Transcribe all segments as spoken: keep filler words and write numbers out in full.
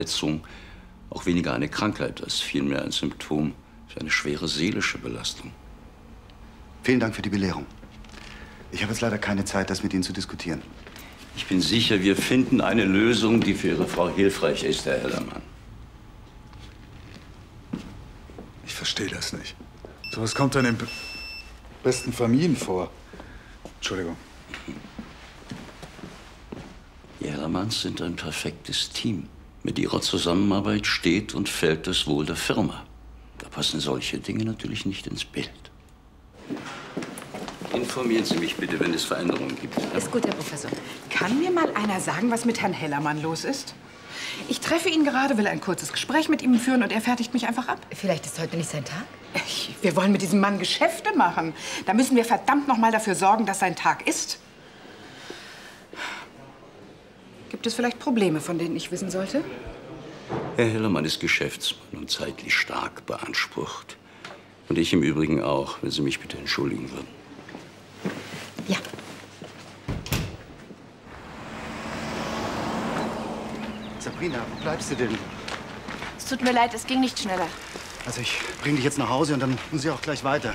Verletzung auch weniger eine Krankheit als vielmehr ein Symptom für eine schwere seelische Belastung. Vielen Dank für die Belehrung. Ich habe jetzt leider keine Zeit, das mit Ihnen zu diskutieren. Ich bin sicher, wir finden eine Lösung, die für Ihre Frau hilfreich ist, Herr Hellermann. Ich verstehe das nicht. Sowas kommt dann in be besten Familien vor. Entschuldigung. Die Hellermanns sind ein perfektes Team. Mit ihrer Zusammenarbeit steht und fällt das Wohl der Firma. Da passen solche Dinge natürlich nicht ins Bild. Informieren Sie mich bitte, wenn es Veränderungen gibt. Ist gut, Herr Professor. Kann mir mal einer sagen, was mit Herrn Hellermann los ist? Ich treffe ihn gerade, will ein kurzes Gespräch mit ihm führen und er fertigt mich einfach ab. Vielleicht ist heute nicht sein Tag? Ich, wir wollen mit diesem Mann Geschäfte machen. Da müssen wir verdammt noch mal dafür sorgen, dass sein Tag ist. Gibt es vielleicht Probleme, von denen ich wissen sollte? Herr Hellermann ist Geschäftsmann und zeitlich stark beansprucht. Und ich im Übrigen auch, wenn Sie mich bitte entschuldigen würden. Ja. Sabrina, wo bleibst du denn? Es tut mir leid, es ging nicht schneller. Also ich bring dich jetzt nach Hause und dann muss ich auch gleich weiter.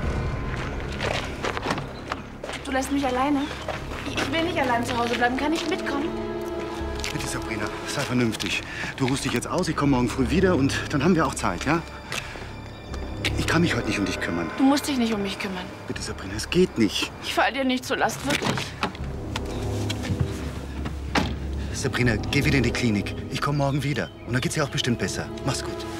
Du lässt mich alleine? Ich will nicht allein zu Hause bleiben. Kann ich mitkommen? Bitte, Sabrina, sei vernünftig. Du ruhst dich jetzt aus, ich komme morgen früh wieder und dann haben wir auch Zeit, ja? Ich kann mich heute nicht um dich kümmern. Du musst dich nicht um mich kümmern. Bitte, Sabrina, es geht nicht. Ich fall dir nicht zur Last, wirklich. Sabrina, geh wieder in die Klinik. Ich komme morgen wieder. Und dann geht's dir auch bestimmt besser. Mach's gut.